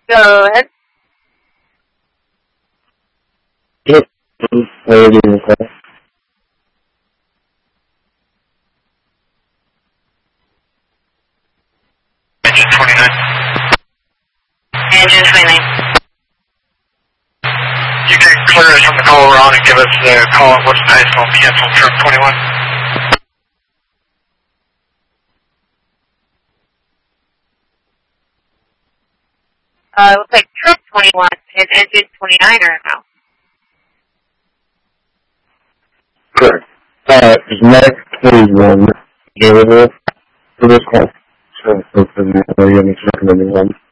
Go ahead. Yep. Where are you doing, call? Engine 29. Engine 29. You can clear us from the call we're on and give us the call at what's nice on cancel truck 21. Looks like truck 21 and engine 29 are now. Correct. Is Mark 21 available for this call? So, hopefully, you have any recommending one.